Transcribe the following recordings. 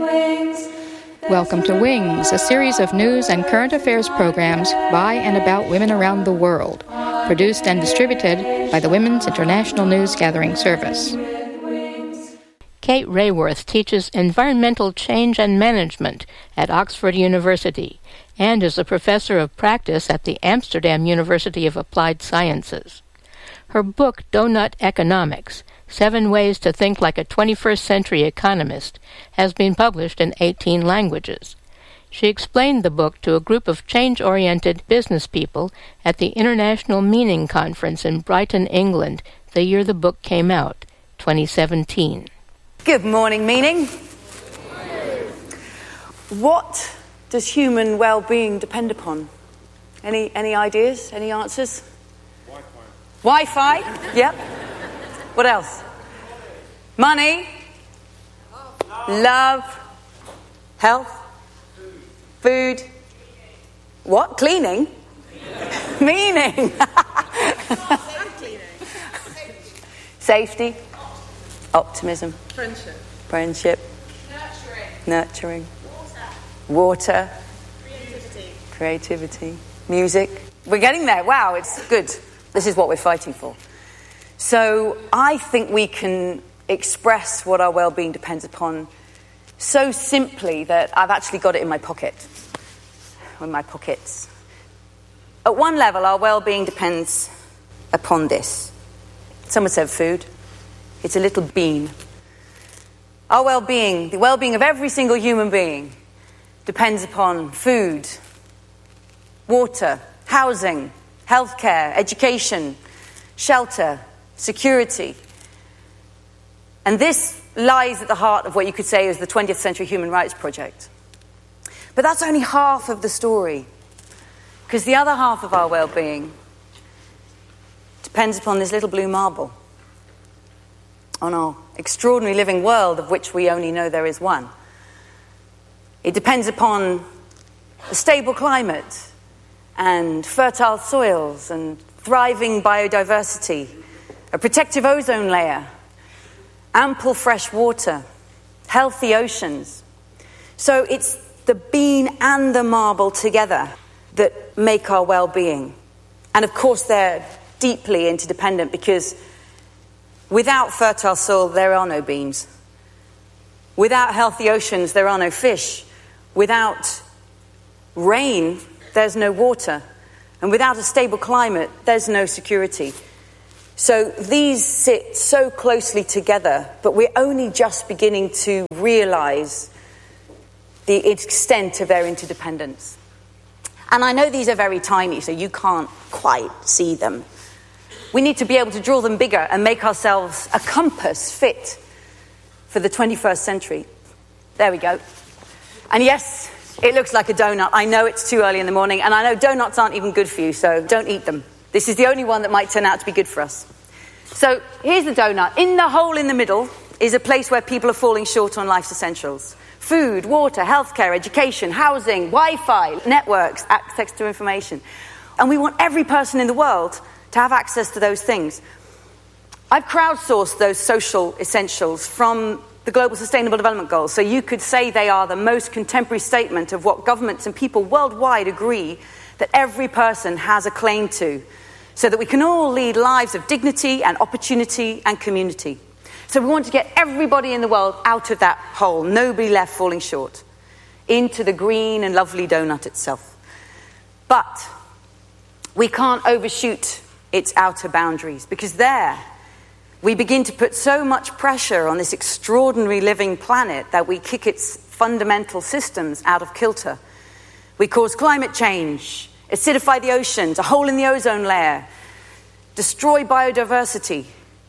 Welcome to Wings, a series of news and current affairs programs by and about women around the world, produced and distributed by the Women's International News Gathering Service. Kate Raworth teaches environmental change and management at Oxford University and is a professor of practice at the Amsterdam University of Applied Sciences. Her book, Donut Economics, 7 Ways to Think Like a 21st Century Economist, has been published in 18 languages. She explained the book to a group of change-oriented business people at the International Meaning Conference in Brighton, England, the year the book came out, 2017. Good morning, Meaning. What does human well-being depend upon? Any ideas? Any answers? Wi-Fi? Yep. What else? Money? Love? Health? Food? What? Cleaning? Meaning? Safety? Optimism? Friendship? Nurturing? Water? Creativity? Music? We're getting there. Wow, it's good. This is what we're fighting for. So I think we can express what our well-being depends upon so simply that I've actually got it in my pocket, or in my pockets. At one level, our well-being depends upon this. Someone said food. It's a little bean. Our well-being, the well-being of every single human being, depends upon food, water, housing, healthcare, education, shelter, security. And this lies at the heart of what you could say is the 20th Century Human Rights Project. But that's only half of the story, because the other half of our well-being depends upon this little blue marble, on our extraordinary living world of which we only know there is one. It depends upon a stable climate and fertile soils and thriving biodiversity, a protective ozone layer, ample fresh water, healthy oceans. So it's the bean and the marble together that make our well-being. And of course they're deeply interdependent, because without fertile soil there are no beans. Without healthy oceans there are no fish. Without rain there's no water. And without a stable climate, there's no security. So these sit so closely together, but we're only just beginning to realize the extent of their interdependence. And I know these are very tiny, so you can't quite see them. We need to be able to draw them bigger and make ourselves a compass fit for the 21st century. There we go. And yes, it looks like a donut. I know it's too early in the morning, and I know donuts aren't even good for you, so don't eat them. This is the only one that might turn out to be good for us. So here's the donut. In the hole in the middle is a place where people are falling short on life's essentials. Food, water, healthcare, education, housing, Wi-Fi, networks, access to information. And we want every person in the world to have access to those things. I've crowdsourced those social essentials from the Global Sustainable Development Goals. So you could say they are the most contemporary statement of what governments and people worldwide agree that every person has a claim to, so that we can all lead lives of dignity and opportunity and community. So we want to get everybody in the world out of that hole, nobody left falling short, into the green and lovely donut itself. But we can't overshoot its outer boundaries, because there we begin to put so much pressure on this extraordinary living planet that we kick its fundamental systems out of kilter. We cause climate change, acidify the oceans, a hole in the ozone layer, destroy biodiversity.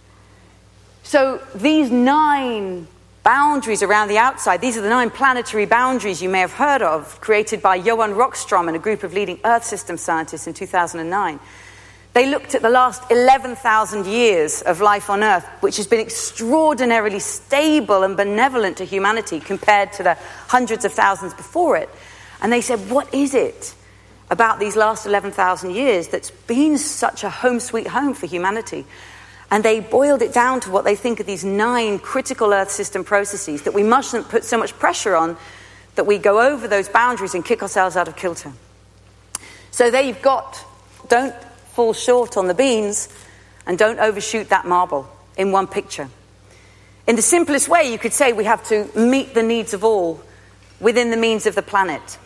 So these 9 boundaries around the outside, these are the 9 planetary boundaries you may have heard of, created by Johan Rockström and a group of leading Earth system scientists in 2009. They looked at the last 11,000 years of life on Earth, which has been extraordinarily stable and benevolent to humanity compared to the hundreds of thousands before it. And they said, what is it about these last 11,000 years that's been such a home sweet home for humanity? And they boiled it down to what they think are these 9 critical Earth system processes that we mustn't put so much pressure on that we go over those boundaries and kick ourselves out of kilter. So there you've got, don't fall short on the beans and don't overshoot that marble in one picture. In the simplest way, you could say we have to meet the needs of all within the means of the planet.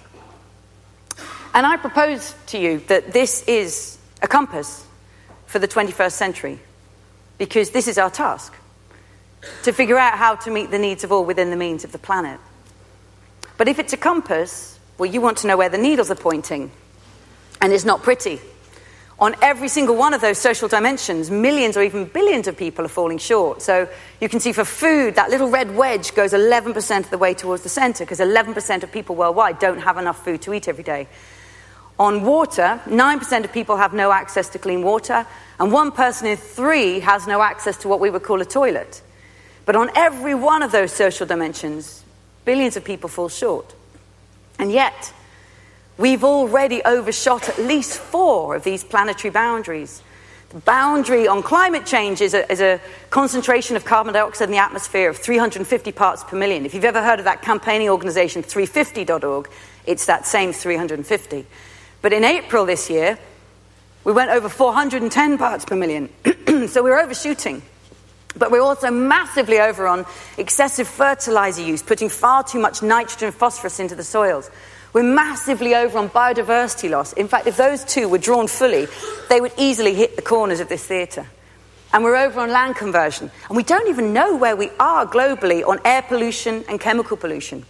And I propose to you that this is a compass for the 21st century, because this is our task, to figure out how to meet the needs of all within the means of the planet. But if it's a compass, well, you want to know where the needles are pointing, and it's not pretty. On every single one of those social dimensions, millions or even billions of people are falling short. So you can see for food, that little red wedge goes 11% of the way towards the center, because 11% of people worldwide don't have enough food to eat every day. On water, 9% of people have no access to clean water, and 1 person in 3 has no access to what we would call a toilet. But on every one of those social dimensions, billions of people fall short. And yet, we've already overshot at least 4 of these planetary boundaries. The boundary on climate change is a concentration of carbon dioxide in the atmosphere of 350 parts per million. If you've ever heard of that campaigning organization, 350.org, it's that same 350. But in April this year, we went over 410 parts per million. So we're overshooting. But we're also massively over on excessive fertilizer use, putting far too much nitrogen and phosphorus into the soils. We're massively over on biodiversity loss. In fact, if those 2 were drawn fully, they would easily hit the corners of this theatre. And we're over on land conversion. And we don't even know where we are globally on air pollution and chemical pollution.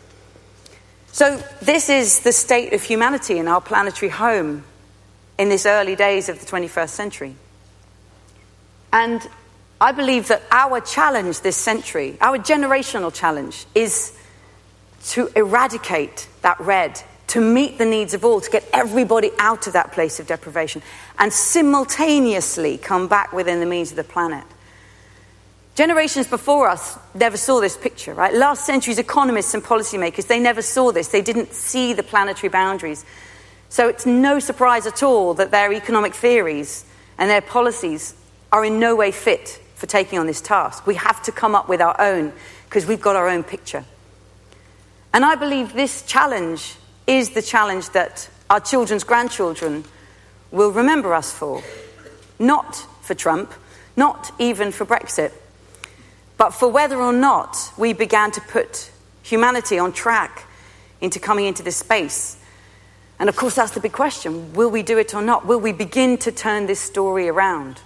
So this is the state of humanity in our planetary home in these early days of the 21st century. And I believe that our challenge this century, our generational challenge, is to eradicate that red, to meet the needs of all, to get everybody out of that place of deprivation, and simultaneously come back within the means of the planet. Generations before us never saw this picture, right? Last century's economists and policymakers, they never saw this. They didn't see the planetary boundaries. So it's no surprise at all that their economic theories and their policies are in no way fit for taking on this task. We have to come up with our own, because we've got our own picture. And I believe this challenge is the challenge that our children's grandchildren will remember us for. Not for Trump, not even for Brexit, but for whether or not we began to put humanity on track into coming into this space. And of course, that's the big question. Will we do it or not? Will we begin to turn this story around?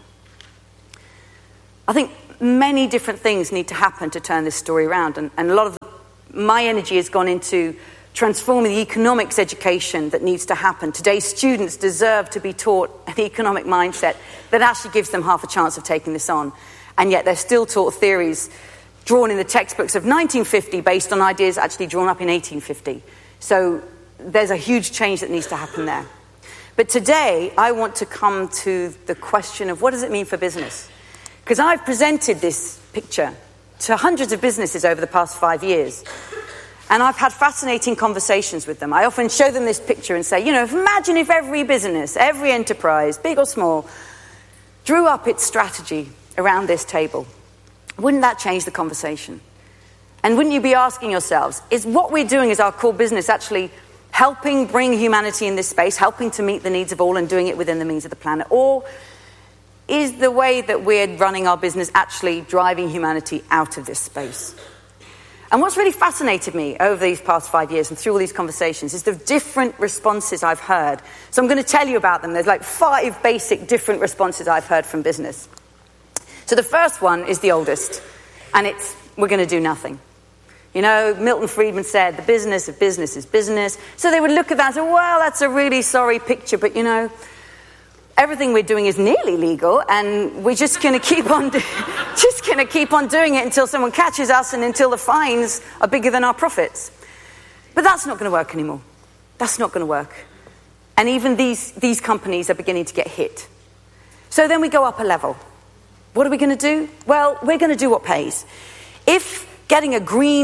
I think many different things need to happen to turn this story around. And a lot of my energy has gone into transforming the economics education that needs to happen. Today's students deserve to be taught an economic mindset that actually gives them half a chance of taking this on. And yet they're still taught theories drawn in the textbooks of 1950 based on ideas actually drawn up in 1850. So there's a huge change that needs to happen there. But today, I want to come to the question of what does it mean for business? Because I've presented this picture to hundreds of businesses over the past 5 years. And I've had fascinating conversations with them. I often show them this picture and say, imagine if every business, every enterprise, big or small, drew up its strategy around this table. Wouldn't that change the conversation? And wouldn't you be asking yourselves, is what we're doing as our core business actually helping bring humanity in this space, helping to meet the needs of all and doing it within the means of the planet? Or is the way that we're running our business actually driving humanity out of this space? And what's really fascinated me over these past 5 years and through all these conversations is the different responses I've heard. So I'm going to tell you about them. There's like 5 basic different responses I've heard from business. So the first one is the oldest, and it's, we're going to do nothing. Milton Friedman said, the business of business is business. So they would look at that and say, well, that's a really sorry picture, but everything we're doing is nearly legal, and we're just going to keep on doing it until someone catches us and until the fines are bigger than our profits. But that's not going to work anymore. That's not going to work. And even these companies are beginning to get hit. So then we go up a level. What are we going to do? Well, we're going to do what pays. If getting a green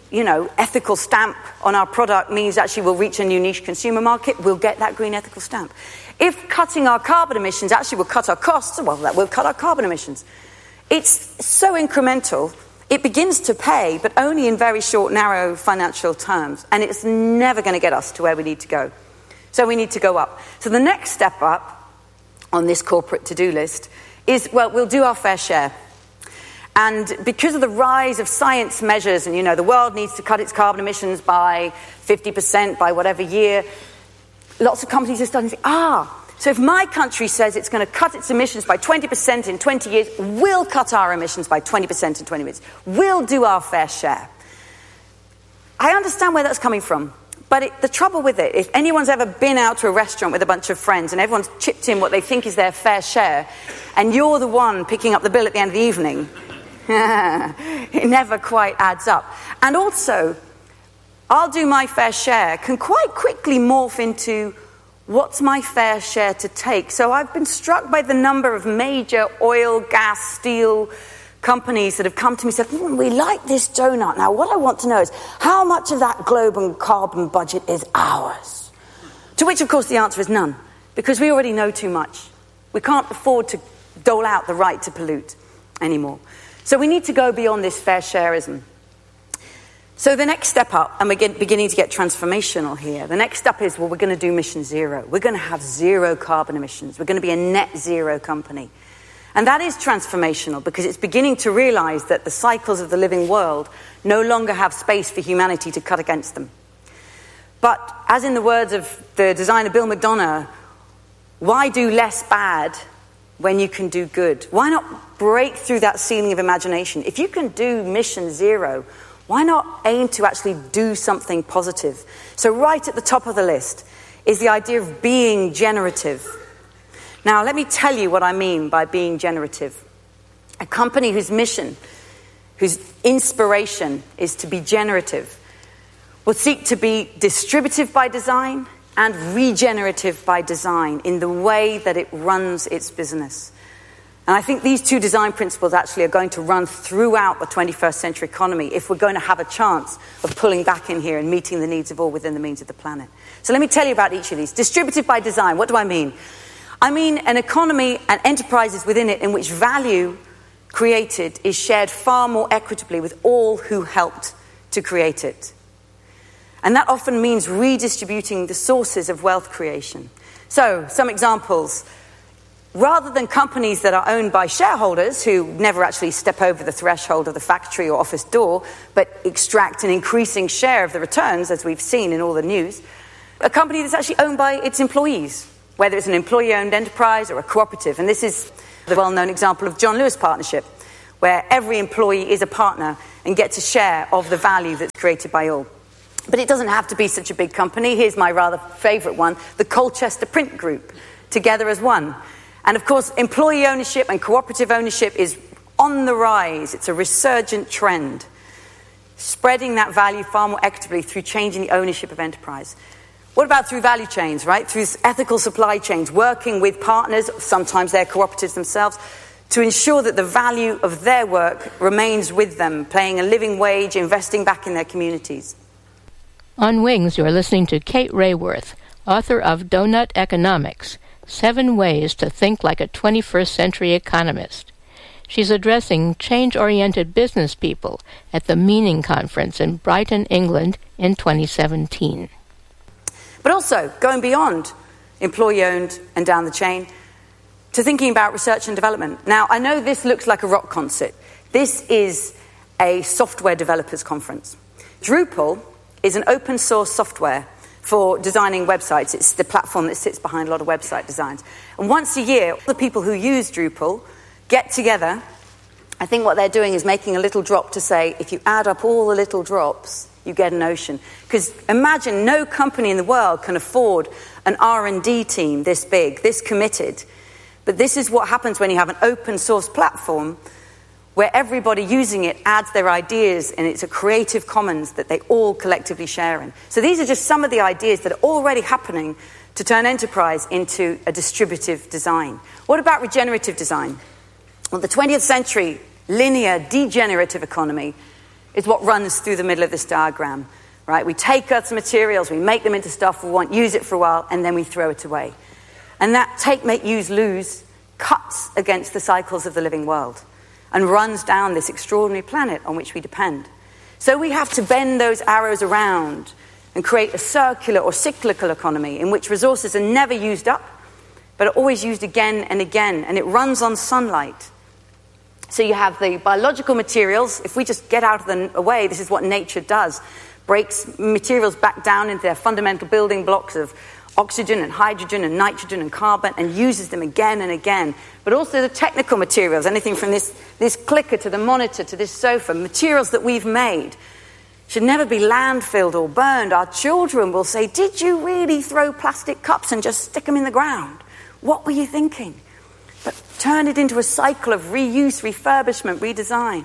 ethical stamp on our product means actually we'll reach a new niche consumer market, we'll get that green ethical stamp. If cutting our carbon emissions actually will cut our costs, well, that will cut our carbon emissions. It's so incremental, it begins to pay, but only in very short, narrow financial terms. And it's never going to get us to where we need to go. So we need to go up. So the next step up on this corporate to-do list is, well, we'll do our fair share. And because of the rise of science measures, and the world needs to cut its carbon emissions by 50% by whatever year, lots of companies are starting to think, so if my country says it's going to cut its emissions by 20% in 20 years, we'll cut our emissions by 20% in 20 years. We'll do our fair share. I understand where that's coming from. But the trouble with it, if anyone's ever been out to a restaurant with a bunch of friends and everyone's chipped in what they think is their fair share, and you're the one picking up the bill at the end of the evening, it never quite adds up. And also, I'll do my fair share can quite quickly morph into what's my fair share to take. So I've been struck by the number of major oil, gas, steel companies that have come to me and said, we like this donut. Now, what I want to know is how much of that global carbon budget is ours? To which, of course, the answer is none, because we already know too much. We can't afford to dole out the right to pollute anymore. So we need to go beyond this fair shareism. So the next step up, and we're beginning to get transformational here, the next step is, we're going to do mission zero. We're going to have zero carbon emissions. We're going to be a net zero company. And that is transformational because it's beginning to realize that the cycles of the living world no longer have space for humanity to cut against them. But as in the words of the designer Bill McDonough, why do less bad when you can do good? Why not break through that ceiling of imagination? If you can do mission zero, why not aim to actually do something positive? So right at the top of the list is the idea of being generative. Now, let me tell you what I mean by being generative. A company whose mission, whose inspiration is to be generative, will seek to be distributive by design and regenerative by design in the way that it runs its business. And I think these two design principles actually are going to run throughout the 21st century economy if we're going to have a chance of pulling back in here and meeting the needs of all within the means of the planet. So let me tell you about each of these. Distributive by design, what do I mean? I mean an economy and enterprises within it in which value created is shared far more equitably with all who helped to create it. And that often means redistributing the sources of wealth creation. So, some examples. Rather than companies that are owned by shareholders who never actually step over the threshold of the factory or office door, but extract an increasing share of the returns, as we've seen in all the news, a company that's actually owned by its employees, whether it's an employee-owned enterprise or a cooperative. And this is the well-known example of John Lewis Partnership, where every employee is a partner and gets a share of the value that's created by all. But it doesn't have to be such a big company. Here's my rather favourite one, the Colchester Print Group, together as one. And of course, employee ownership and cooperative ownership is on the rise. It's a resurgent trend, spreading that value far more equitably through changing the ownership of enterprise. What about through value chains, right? Through ethical supply chains, working with partners, sometimes they're cooperatives themselves, to ensure that the value of their work remains with them, paying a living wage, investing back in their communities. On Wings, you're listening to Kate Raworth, author of Donut Economics, 7 Ways to Think Like a 21st Century Economist. She's addressing change-oriented business people at the Meaning Conference in Brighton, England in 2017. But also, going beyond employee-owned and down the chain, to thinking about research and development. Now, I know this looks like a rock concert. This is a software developers conference. Drupal is an open-source software for designing websites. It's the platform that sits behind a lot of website designs. And once a year, all the people who use Drupal get together. I think what they're doing is making a little drop to say, if you add up all the little drops, you get an ocean. Because imagine no company in the world can afford an R&D team this big, this committed. But this is what happens when you have an open source platform where everybody using it adds their ideas, and it's a creative commons that they all collectively share in. So these are just some of the ideas that are already happening to turn enterprise into a distributive design. What about regenerative design? Well, the 20th century linear degenerative economy is what runs through the middle of this diagram, right? We take Earth's materials, we make them into stuff we want, use it for a while, and then we throw it away. And that take, make, use, lose cuts against the cycles of the living world and runs down this extraordinary planet on which we depend. So we have to bend those arrows around and create a circular or cyclical economy in which resources are never used up, but are always used again and again, and it runs on sunlight. So you have the biological materials. If we just get out of the way, this is what nature does. Breaks materials back down into their fundamental building blocks of oxygen and hydrogen and nitrogen and carbon and uses them again and again. But also the technical materials, anything from this clicker to the monitor to this sofa, materials that we've made should never be landfilled or burned. Our children will say, did you really throw plastic cups and just stick them in the ground? What were you thinking? But turn it into a cycle of reuse, refurbishment, redesign.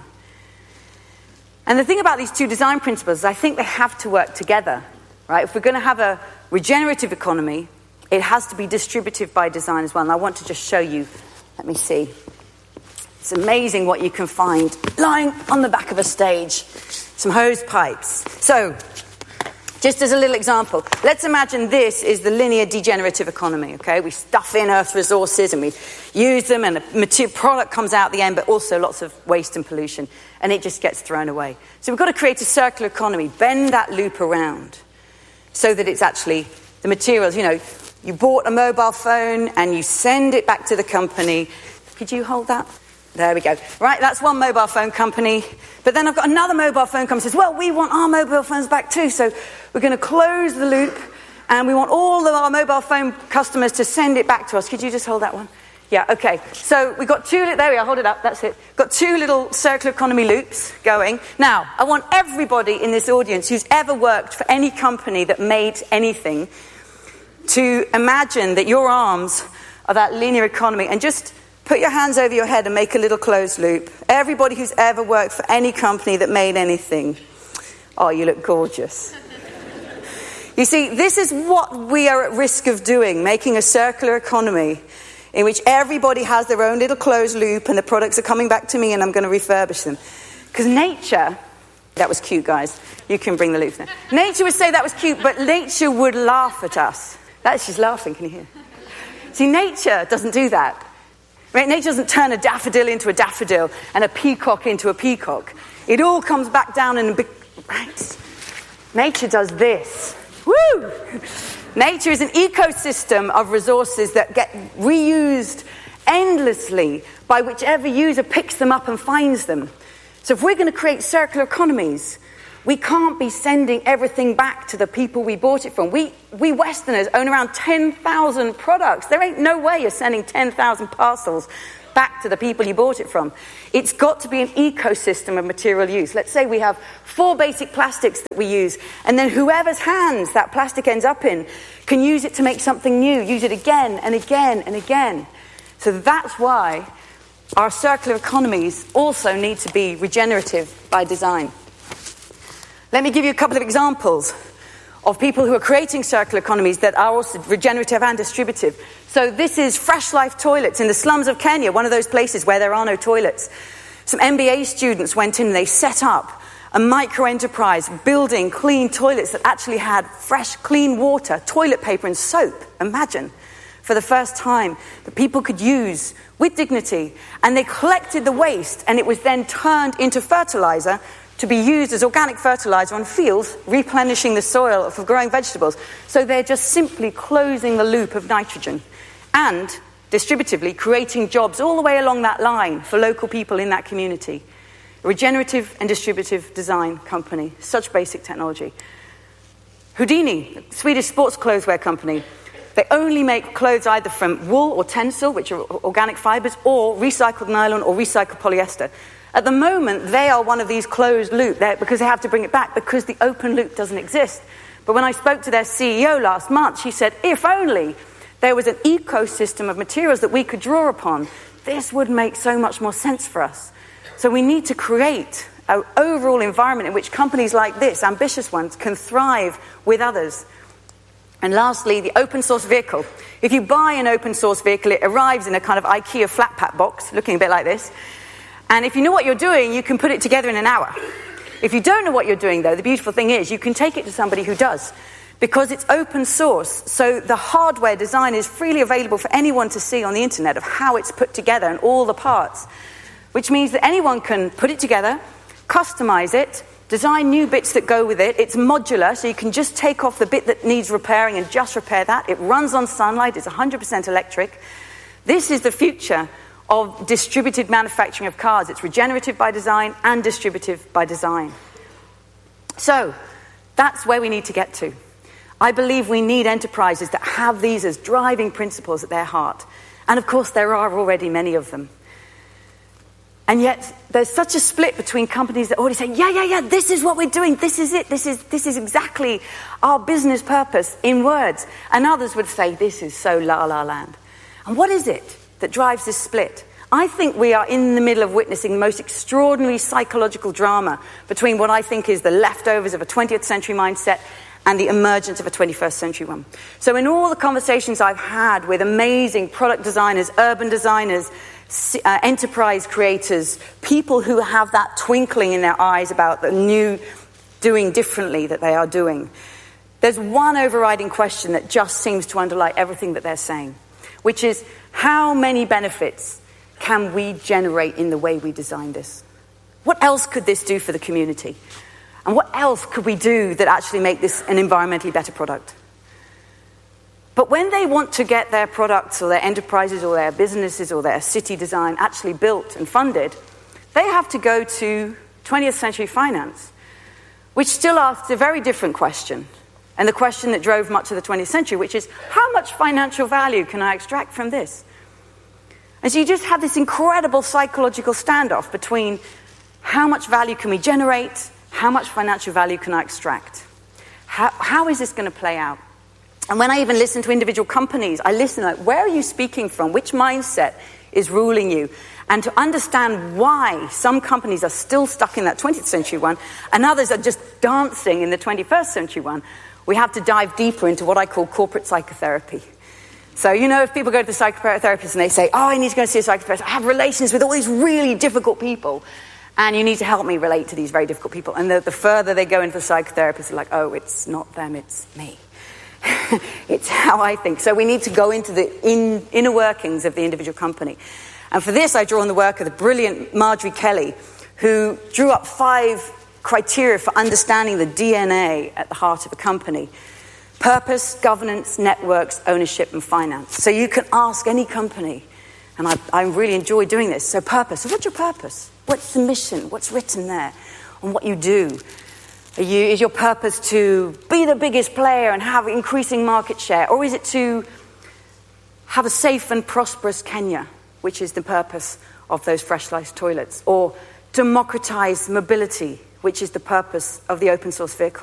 And the thing about these two design principles is I think they have to work together, right? If we're going to have a regenerative economy, it has to be distributive by design as well. And I want to just show you, let me see. It's amazing what you can find lying on the back of a stage. Some hose pipes. So, just as a little example, let's imagine this is the linear degenerative economy, okay? We stuff in Earth's resources and we use them and a product comes out the end, but also lots of waste and pollution, and it just gets thrown away. So we've got to create a circular economy, bend that loop around so that it's actually the materials. You know, you bought a mobile phone and you send it back to the company. Could you hold that? There we go. Right, that's one mobile phone company. But then I've got another mobile phone company that says, well, we want our mobile phones back too. So we're going to close the loop and we want all of our mobile phone customers to send it back to us. Could you just hold that one? Yeah, okay. So we've got there we are, hold it up, that's it. Got two little circular economy loops going. Now, I want everybody in this audience who's ever worked for any company that made anything to imagine that your arms are that linear economy and just put your hands over your head and make a little closed loop. Everybody who's ever worked for any company that made anything. Oh, you look gorgeous. You see, this is what we are at risk of doing, making a circular economy in which everybody has their own little closed loop and the products are coming back to me and I'm going to refurbish them. Because nature, that was cute, guys. You can bring the loops now. Nature would say that was cute, but nature would laugh at us. She's laughing, can you hear? See, nature doesn't do that. Right? Nature doesn't turn a daffodil into a daffodil and a peacock into a peacock. It all comes back down in a big... Right? Nature does this. Woo! Nature is an ecosystem of resources that get reused endlessly by whichever user picks them up and finds them. So if we're going to create circular economies, we can't be sending everything back to the people we bought it from. We Westerners own around 10,000 products. There ain't no way you're sending 10,000 parcels back to the people you bought it from. It's got to be an ecosystem of material use. Let's say we have 4 basic plastics that we use, and then whoever's hands that plastic ends up in can use it to make something new, use it again and again and again. So that's why our circular economies also need to be regenerative by design. Let me give you a couple of examples of people who are creating circular economies that are also regenerative and distributive. So this is Fresh Life Toilets in the slums of Kenya, one of those places where there are no toilets. Some MBA students went in and they set up a micro-enterprise building clean toilets that actually had fresh, clean water, toilet paper and soap. Imagine, for the first time, that people could use with dignity. And they collected the waste and it was then turned into fertilizer to be used as organic fertilizer on fields, replenishing the soil for growing vegetables. So they're just simply closing the loop of nitrogen and distributively creating jobs all the way along that line for local people in that community. A regenerative and distributive design company, such basic technology. Houdini, Swedish sports clotheswear company. They only make clothes either from wool or tencel, which are organic fibers, or recycled nylon or recycled polyester. At the moment, they are one of these closed loop because they have to bring it back because the open loop doesn't exist. But when I spoke to their CEO last month, she said, if only there was an ecosystem of materials that we could draw upon, this would make so much more sense for us. So we need to create an overall environment in which companies like this, ambitious ones, can thrive with others. And lastly, the open source vehicle. If you buy an open source vehicle, it arrives in a kind of IKEA flat pack box, looking a bit like this. And if you know what you're doing, you can put it together in an hour. If you don't know what you're doing, though, the beautiful thing is you can take it to somebody who does, because it's open source. So the hardware design is freely available for anyone to see on the internet of how it's put together and all the parts, which means that anyone can put it together, customize it, design new bits that go with it. It's modular, so you can just take off the bit that needs repairing and just repair that. It runs on sunlight. It's 100% electric. This is the future of distributed manufacturing of cars. It's regenerative by design and distributive by design. So that's where we need to get to. I believe we need enterprises that have these as driving principles at their heart. And of course, there are already many of them. And yet, there's such a split between companies that already say, yeah, this is what we're doing, this is it, this is exactly our business purpose in words. And others would say, this is so la-la land. And what is it that drives this split? I think we are in the middle of witnessing the most extraordinary psychological drama between what I think is the leftovers of a 20th century mindset and the emergence of a 21st century one. So in all the conversations I've had with amazing product designers, urban designers, enterprise creators, people who have that twinkling in their eyes about the new doing differently that they are doing, there's one overriding question that just seems to underlie everything that they're saying, which is, how many benefits can we generate in the way we design this? What else could this do for the community? And what else could we do that actually make this an environmentally better product? But when they want to get their products or their enterprises or their businesses or their city design actually built and funded, they have to go to 20th century finance, which still asks a very different question, and the question that drove much of the 20th century, which is, how much financial value can I extract from this? And so you just have this incredible psychological standoff between how much value can we generate, how much financial value can I extract? How is this going to play out? And when I even listen to individual companies, I listen like, where are you speaking from? Which mindset is ruling you? And to understand why some companies are still stuck in that 20th century one and others are just dancing in the 21st century one, we have to dive deeper into what I call corporate psychotherapy. So, if people go to the psychotherapist and they say, I need to go see a psychotherapist, I have relations with all these really difficult people, and you need to help me relate to these very difficult people. And the further they go into the psychotherapist, they're like, oh, it's not them, it's me. It's how I think. So we need to go into the inner workings of the individual company. And for this, I draw on the work of the brilliant Marjorie Kelly, who drew up 5 criteria for understanding the DNA at the heart of a company. Purpose, governance, networks, ownership, and finance. So you can ask any company, and I really enjoy doing this. So purpose. So what's your purpose? What's the mission? What's written there on what you do? Is your purpose to be the biggest player and have increasing market share? Or is it to have a safe and prosperous Kenya, which is the purpose of those Fresh-Life toilets? Or democratize mobility, which is the purpose of the open source vehicle?